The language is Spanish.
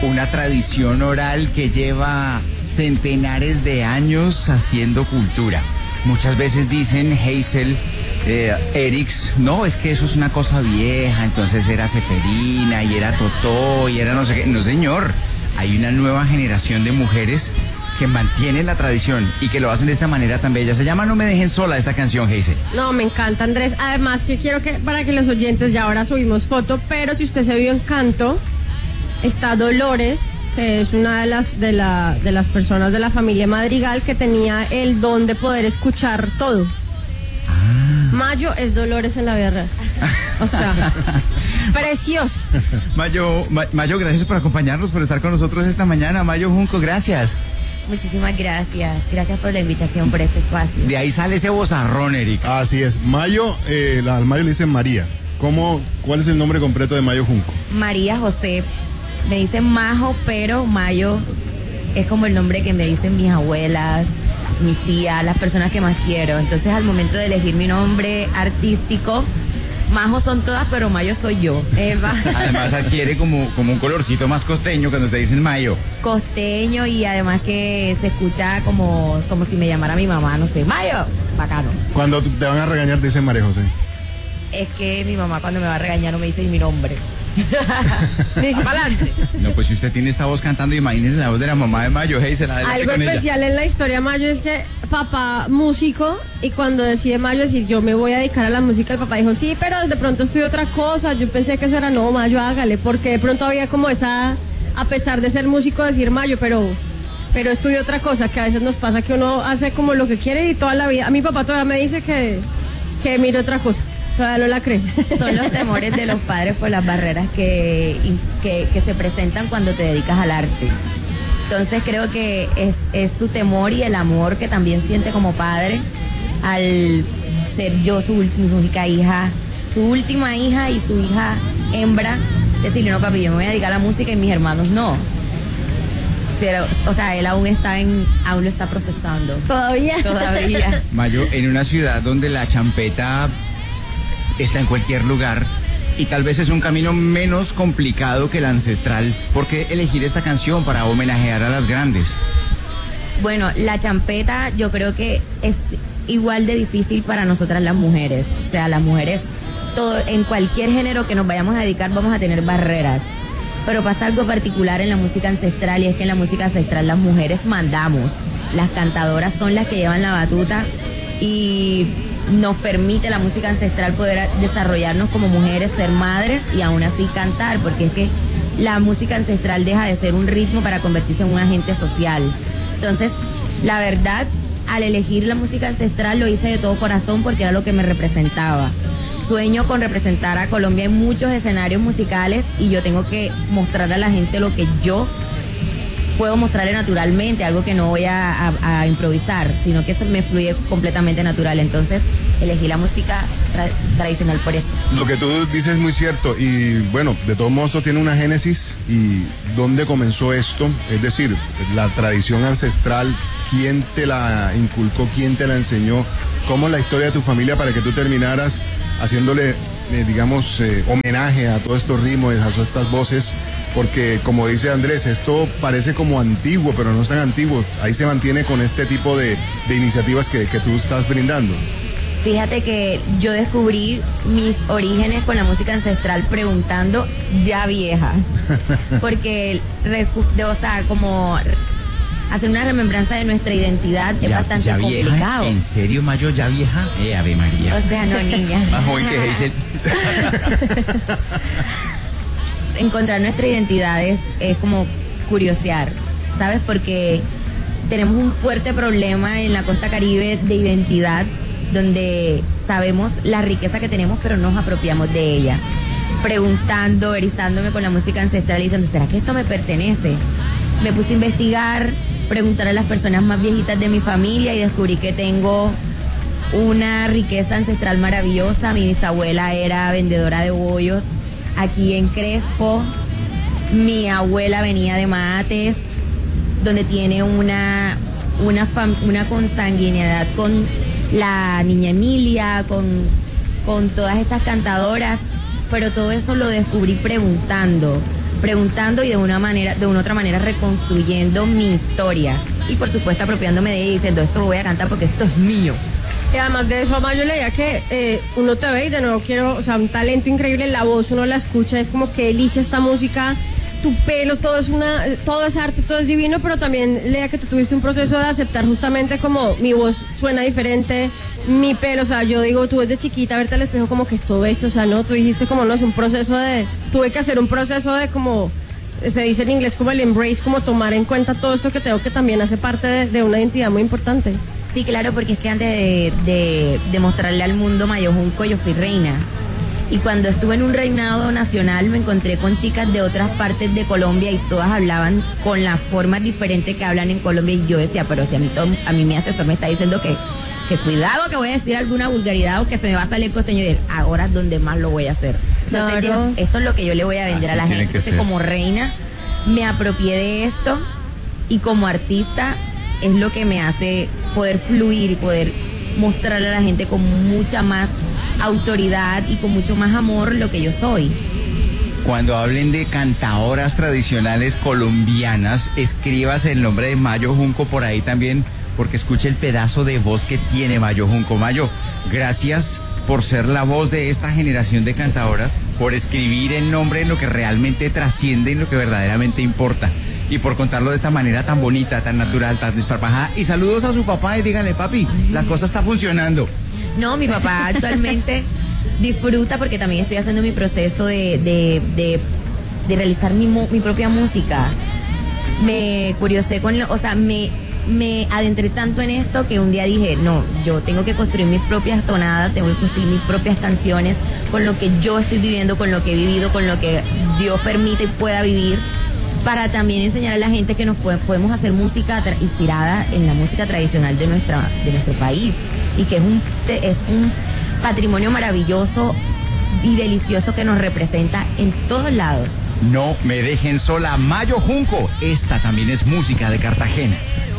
Una tradición oral que lleva centenares de años haciendo cultura. Muchas veces dicen, Hazel, Erix, no, es que eso es una cosa vieja, entonces era Ceferina y era Totó y era no sé qué. No, señor, hay una nueva generación de mujeres que mantienen la tradición y que lo hacen de esta manera tan bella. Se llama No me dejen sola esta canción, Hazel. No, me encanta, Andrés. Además que quiero que, para que los oyentes, ya ahora subimos foto, pero si usted se vio en canto, está Dolores, que es una de las personas de la familia Madrigal que tenía el don de poder escuchar todo. Mayo es Dolores en la vida real. O sea, precioso. Mayo, gracias por acompañarnos, por estar con nosotros esta mañana. Mayo Junco, gracias. Muchísimas gracias. Gracias por la invitación, por este espacio. De ahí sale ese vozarrón, Eric. Así es. Mayo, al Mayo le dicen María. ¿Cuál es el nombre completo de Mayo Junco? María José. Me dicen Majo, pero Mayo es como el nombre que me dicen mis abuelas, mis tías, las personas que más quiero. Entonces, al momento de elegir mi nombre artístico, Majo son todas, pero Mayo soy yo. Eva. Además adquiere como un colorcito más costeño cuando te dicen Mayo. Costeño, y además que se escucha como si me llamara mi mamá, no sé, Mayo, bacano. Cuando te van a regañar te dicen María José. Es que mi mamá cuando me va a regañar no me dice mi nombre. Dice para adelante. No, pues si usted tiene esta voz cantando, imagínese la voz de la mamá de Mayo, Hazel. Algo especial en la historia Mayo es que papá músico, y cuando decide Mayo decir yo me voy a dedicar a la música, el papá dijo sí, pero de pronto estudió otra cosa. Yo pensé que eso era no, Mayo, hágale, porque de pronto había como esa, a pesar de ser músico, decir Mayo, pero estudió otra cosa, que a veces nos pasa que uno hace como lo que quiere y toda la vida. A mi papá todavía me dice que mire otra cosa. Todavía no la cree. Son los temores de los padres por las barreras que se presentan cuando te dedicas al arte. Entonces creo que es su temor y el amor que también siente como padre al ser yo su única hija, su última hija y su hija hembra. Decirle, no papi, yo me voy a dedicar a la música y mis hermanos no. O sea, él aún lo está procesando. Todavía. Mayo, en una ciudad donde la champeta está en cualquier lugar y tal vez es un camino menos complicado que el ancestral, ¿por qué elegir esta canción para homenajear a las grandes? Bueno, la champeta yo creo que es igual de difícil para nosotras las mujeres. O sea, las mujeres, en cualquier género que nos vayamos a dedicar vamos a tener barreras. Pero pasa algo particular en la música ancestral, y es que en la música ancestral las mujeres mandamos. Las cantadoras son las que llevan la batuta y nos permite la música ancestral poder desarrollarnos como mujeres, ser madres y aún así cantar, porque es que la música ancestral deja de ser un ritmo para convertirse en un agente social. Entonces, la verdad, al elegir la música ancestral lo hice de todo corazón porque era lo que me representaba. Sueño con representar a Colombia en muchos escenarios musicales y yo tengo que mostrar a la gente lo que yo puedo mostrarle naturalmente, algo que no voy a improvisar, sino que se me fluye completamente natural. Entonces elegí la música tradicional por eso. Lo que tú dices es muy cierto, y bueno, de todos modos esto tiene una génesis. ¿Y dónde comenzó esto? Es decir, la tradición ancestral, ¿quién te la inculcó? ¿Quién te la enseñó? ¿Cómo es la historia de tu familia para que tú terminaras haciéndole, homenaje a todos estos ritmos, a todas estas voces? Porque, como dice Andrés, esto parece como antiguo, pero no es tan antiguo. Ahí se mantiene con este tipo de iniciativas que tú estás brindando. Fíjate que yo descubrí mis orígenes con la música ancestral preguntando ya vieja. Porque, o sea, como hacer una remembranza de nuestra identidad es bastante complicado. ¿En serio, Mayo, ya vieja? Ave María. O sea, no, niña. Más joven que Hazel. Encontrar nuestra identidad es como curiosear, ¿sabes? Porque tenemos un fuerte problema en la costa caribe de identidad, donde sabemos la riqueza que tenemos, pero no nos apropiamos de ella. Preguntando, erizándome con la música ancestral y diciendo, ¿será que esto me pertenece? Me puse a investigar, preguntar a las personas más viejitas de mi familia y descubrí que tengo una riqueza ancestral maravillosa. Mi bisabuela era vendedora de bollos aquí en Crespo. Mi abuela venía de Mates, donde tiene una consanguinidad con la niña Emilia, con todas estas cantadoras, pero todo eso lo descubrí preguntando. preguntando y de una otra manera reconstruyendo mi historia. Y por supuesto apropiándome de ella y diciendo, esto lo voy a cantar porque esto es mío. Y además de eso, Mayo, leía que uno te ve y de nuevo un talento increíble, la voz uno la escucha, es como que delicia esta música, tu pelo, todo es arte, todo es divino, pero también leía que tú tuviste un proceso de aceptar justamente como mi voz suena diferente, mi pelo, o sea, yo digo, tú desde chiquita verte al espejo como que es todo esto, o sea, no, tú dijiste como no, es un proceso tuve que hacer un proceso de como, se dice en inglés como el embrace, como tomar en cuenta todo esto que tengo que también hace parte de una identidad muy importante. Sí, claro, porque es que antes de mostrarle al mundo Mayo Junco, yo fui reina. Y cuando estuve en un reinado nacional me encontré con chicas de otras partes de Colombia y todas hablaban con la forma diferente que hablan en Colombia. Y yo decía, pero si a mí mi asesor me está diciendo que cuidado que voy a decir alguna vulgaridad o que se me va a salir costeño. Y ahora es donde más lo voy a hacer. Entonces, claro. Esto es lo que yo le voy a vender a la gente. Entonces, como reina, me apropié de esto y como artista es lo que me hace poder fluir y poder mostrarle a la gente con mucha más autoridad y con mucho más amor lo que yo soy. Cuando hablen de cantadoras tradicionales colombianas, escribas el nombre de Mayo Junco por ahí también, porque escuche el pedazo de voz que tiene Mayo Junco. Mayo, gracias por ser la voz de esta generación de cantadoras, por escribir el nombre en lo que realmente trasciende, en lo que verdaderamente importa, y por contarlo de esta manera tan bonita, tan natural, tan desparpajada. Y saludos a su papá y díganle, papi, la cosa está funcionando. No, mi papá actualmente disfruta porque también estoy haciendo mi proceso de realizar mi propia música. Me curiosé me adentré tanto en esto que un día dije, no, yo tengo que construir mis propias tonadas, tengo que construir mis propias canciones con lo que yo estoy viviendo, con lo que he vivido, con lo que Dios permite y pueda vivir, para también enseñar a la gente que nos podemos hacer música inspirada en la música tradicional de nuestro país y que es un patrimonio maravilloso y delicioso que nos representa en todos lados. No me dejen sola, Mayo Junco. Esta también es música de Cartagena.